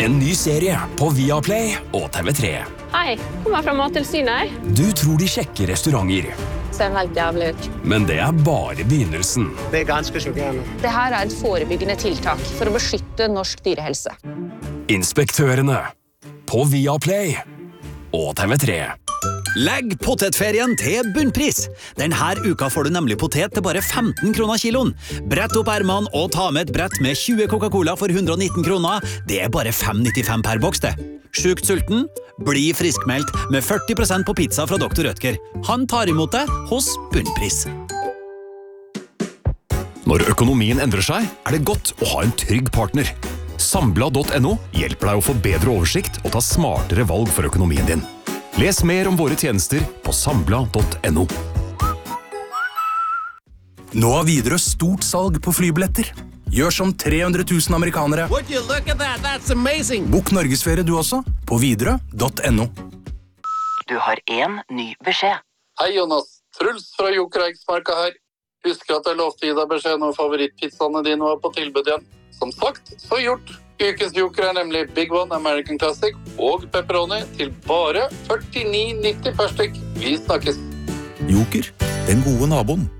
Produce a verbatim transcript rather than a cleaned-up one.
En ny serie på Viaplay og T V tre. Hei, kommer fra Mattilsynet. Du tror de sjekker restauranter, Ser helt jævlig ut. men det er bare begynnelsen. Det er ganske sjokkerende. Det her er et forebyggende tiltak for å beskytte norsk dyrehelse. Inspektørene på Viaplay og T V tre. Legg potetferien til bunnpris. Denne uka får du nemlig potet til bare femten kroner kiloen. Brett opp ermene og ta med et brett med tjue Coca-Cola for hundre og nitten kroner. Det er bare fem nittifem per boks det. Sjukt sulten? Bli friskmeldt med førti prosent på pizza fra doktor Rødtger. Han tar imot det hos bunnpris. Når økonomien endrer seg, er det godt å ha en trygg partner. Sambla punktum no hjelper deg å få bedre oversikt og ta smartere valg for økonomien din. Les mer om våre tjenester på sambla punktum no. Nå har Widerøe stort salg på flybilletter. Gjør som tre hundre tusen amerikanere. Would you look at that? That's amazing. Bok Norgesferie du også, på widerøe punktum no. Du har en ny beskjed. Hei Jonas, Truls fra Joker Eiksmarka her. Husker at jeg lovte å gi deg beskjed når favorittpizzaene dine var på tilbud igjen. Som sagt, så gjort. Ukens Joker er nemlig Big One American Classic og pepperoni til bare førtini nitti per stykk. Vi snakkes. Joker, den gode naboen.